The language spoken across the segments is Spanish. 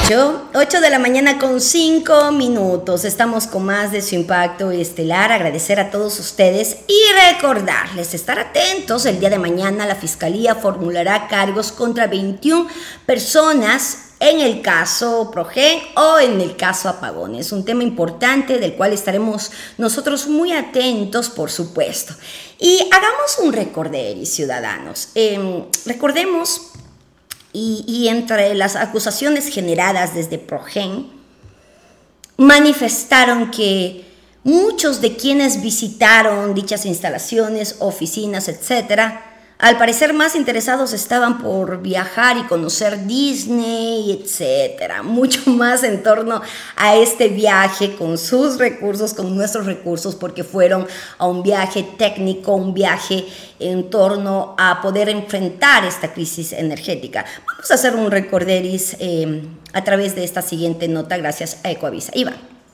8 de la mañana con 5 minutos. Estamos con más de Su Impacto Estelar. Agradecer a todos ustedes y recordarles estar atentos. El día de mañana la Fiscalía formulará cargos contra 21 personas en el caso Progen o en el caso apagones. Un tema importante del cual estaremos nosotros muy atentos, por supuesto. Y hagamos un recorderis, ciudadanos. Recordemos. Y entre las acusaciones generadas desde Progen, manifestaron que muchos de quienes visitaron dichas instalaciones, oficinas, etcétera, al parecer más interesados estaban por viajar y conocer Disney, etcétera. Mucho más en torno a este viaje con sus recursos, con nuestros recursos, porque fueron a un viaje técnico, un viaje en torno a poder enfrentar esta crisis energética. Vamos a hacer un recorderis a través de esta siguiente nota, gracias a Ecoavisa. Iván.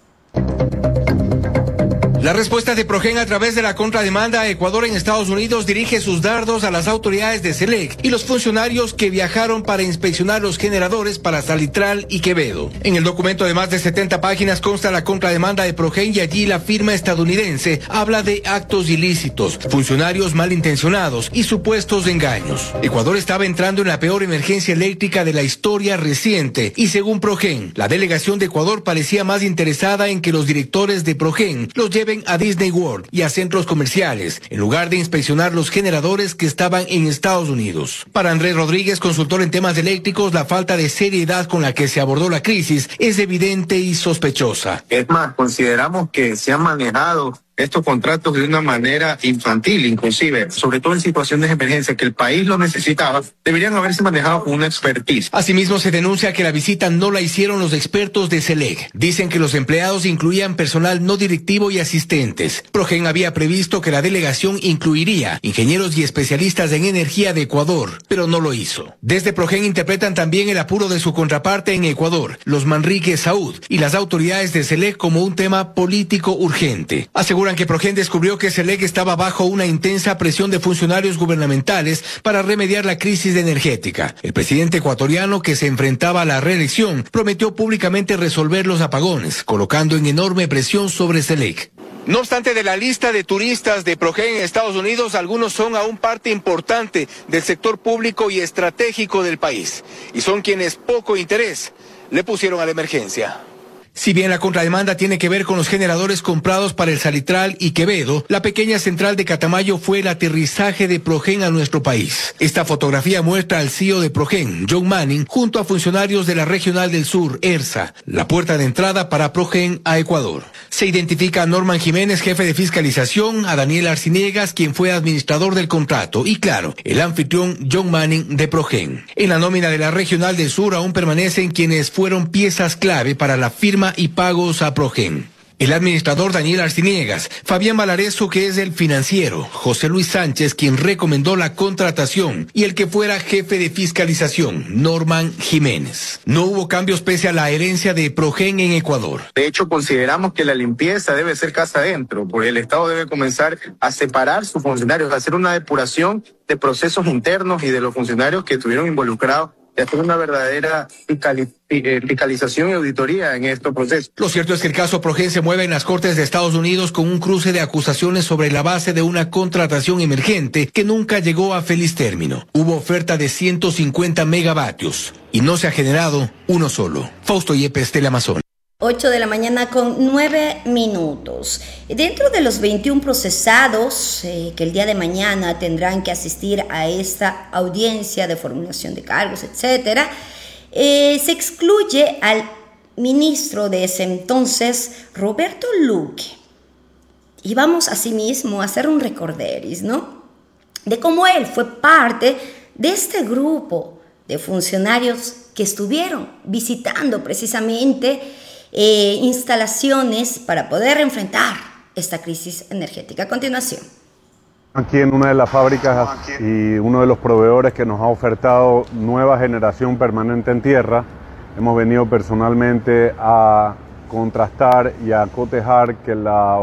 La respuesta de Progen a través de la contrademanda a Ecuador en Estados Unidos dirige sus dardos a las autoridades de SELEC y los funcionarios que viajaron para inspeccionar los generadores para Salitral y Quevedo. En el documento de más de 70 páginas consta la contrademanda de Progen y allí la firma estadounidense habla de actos ilícitos, funcionarios malintencionados y supuestos engaños. Ecuador estaba entrando en la peor emergencia eléctrica de la historia reciente y según Progen, la delegación de Ecuador parecía más interesada en que los directores de Progen los lleven a Disney World y a centros comerciales, en lugar de inspeccionar los generadores que estaban en Estados Unidos. Para Andrés Rodríguez, consultor en temas eléctricos, la falta de seriedad con la que se abordó la crisis es evidente y sospechosa. Es más, consideramos que se han manejado estos contratos de una manera infantil, inclusive, sobre todo en situaciones de emergencia que el país lo necesitaba, deberían haberse manejado con una expertise. Asimismo, se denuncia que la visita no la hicieron los expertos de SELEC. Dicen que los empleados incluían personal no directivo y asistentes. Progen había previsto que la delegación incluiría ingenieros y especialistas en energía de Ecuador, pero no lo hizo. Desde Progen interpretan también el apuro de su contraparte en Ecuador, los Manrique Saúd, y las autoridades de SELEC como un tema político urgente. Aseguran que Progen descubrió que SELEC estaba bajo una intensa presión de funcionarios gubernamentales para remediar la crisis energética. El presidente ecuatoriano, que se enfrentaba a la reelección, prometió públicamente resolver los apagones, colocando en enorme presión sobre SELEC. No obstante, de la lista de turistas de Progen en Estados Unidos, algunos son aún parte importante del sector público y estratégico del país, y son quienes poco interés le pusieron a la emergencia. Si bien la contrademanda tiene que ver con los generadores comprados para el Salitral y Quevedo, la pequeña central de Catamayo fue el aterrizaje de Progen a nuestro país. Esta fotografía muestra al CEO de Progen, John Manning, junto a funcionarios de la Regional del Sur, ERSA, la puerta de entrada para Progen a Ecuador. Se identifica a Norman Jiménez, jefe de fiscalización, a Daniel Arciniegas, quien fue administrador del contrato, y claro, el anfitrión John Manning de Progen. En la nómina de la Regional del Sur aún permanecen quienes fueron piezas clave para la firma y pagos a Progen. El administrador Daniel Arciniegas, Fabián Valareso, que es el financiero, José Luis Sánchez, quien recomendó la contratación, y el que fuera jefe de fiscalización, Norman Jiménez. No hubo cambios pese a la herencia de Progen en Ecuador. De hecho, consideramos que la limpieza debe ser casa adentro, porque el Estado debe comenzar a separar sus funcionarios, a hacer una depuración de procesos internos y de los funcionarios que estuvieron involucrados, de hacer una verdadera fiscalización y auditoría en estos procesos. Lo cierto es que el caso Progen se mueve en las Cortes de Estados Unidos con un cruce de acusaciones sobre la base de una contratación emergente que nunca llegó a feliz término. Hubo oferta de 150 megavatios y no se ha generado uno solo. Fausto Yepes, Teleamazon. 8 de la mañana con 9 minutos. Dentro de los 21 procesados que el día de mañana tendrán que asistir a esta audiencia de formulación de cargos, etcétera, se excluye al ministro de ese entonces, Roberto Luque. Y vamos asimismo a hacer un recorderis, ¿no?, de cómo él fue parte de este grupo de funcionarios que estuvieron visitando precisamente instalaciones para poder enfrentar esta crisis energética. A continuación. Aquí en una de las fábricas y uno de los proveedores que nos ha ofertado nueva generación permanente en tierra, hemos venido personalmente a contrastar y a cotejar que la